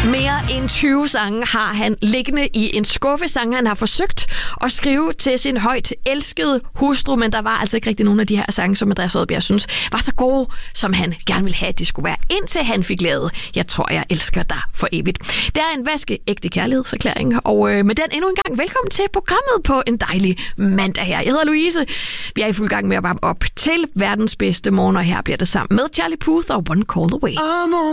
Mere end 20 sange har han liggende i en skuffe. Sange, han har forsøgt at skrive til sin højt elskede hustru, men der var altså ikke rigtig nogen af de her sange, som Andreas Odbjerg synes var så gode, som han gerne ville have, at de skulle være, indtil han fik lavet Jeg tror, jeg elsker dig for evigt. Det er en vaskeægte kærlighedserklæring, og med den endnu en gang velkommen til programmet på en dejlig mandag her. Jeg hedder Louise. Vi er i fuld gang med at varme op til verdens bedste morgen, og her bliver det sammen med Charlie Puth og One Call Away.